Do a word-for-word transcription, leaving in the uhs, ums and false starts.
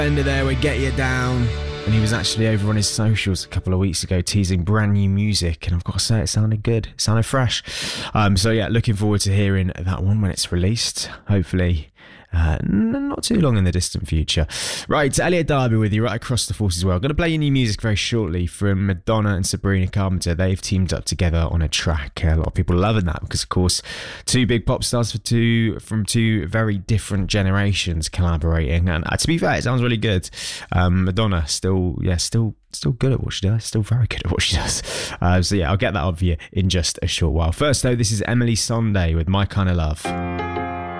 Ender there would Get You Down, and he was actually over on his socials a couple of weeks ago teasing brand new music, and I've got to say it sounded good, it sounded fresh. Um, so yeah, looking forward to hearing that one when it's released, hopefully uh, not too long in the distant future. Right, Elliot Darby with you right across the force as well. I'm going to play you new music very shortly from Madonna and Sabrina Carpenter. They've teamed up together on a track. A lot of people loving that because, of course, two big pop stars for two from two very different generations collaborating. And uh, to be fair, it sounds really good. Um, Madonna still, yeah, still. Still good at what she does. Still very good at what she does. Uh, so yeah, I'll get that on for you in just a short while. First though, this is Emily Sondé with My Kind of Love.